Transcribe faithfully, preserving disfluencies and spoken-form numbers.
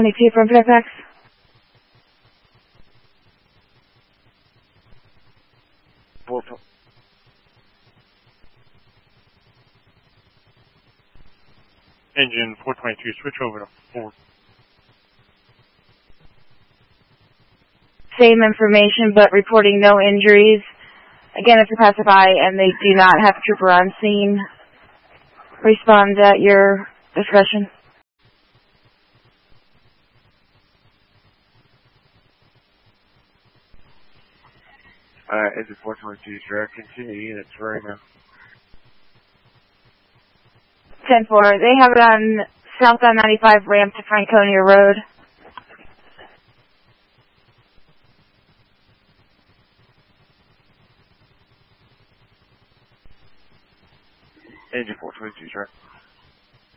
twenty-two from Fairfax. Four, Engine four twenty-two, switch over to four. Same information, but reporting no injuries. Again, it's a pacify, and they do not have a trooper on scene. Respond at your discretion. Uh, engine four twenty-two, sir. Continue units right now. ten four, they have it on southbound ninety-five ramp to Franconia Road. Engine four twenty-two, sir.